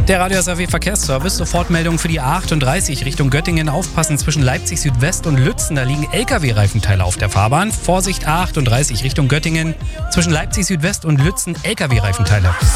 Der Radio SAW Verkehrsservice, Sofortmeldung für die A38 Richtung Göttingen. Aufpassen zwischen Leipzig Südwest und Lützen, da liegen LKW-Reifenteile auf der Fahrbahn. Vorsicht A38 Richtung Göttingen, zwischen Leipzig Südwest und Lützen LKW-Reifenteile.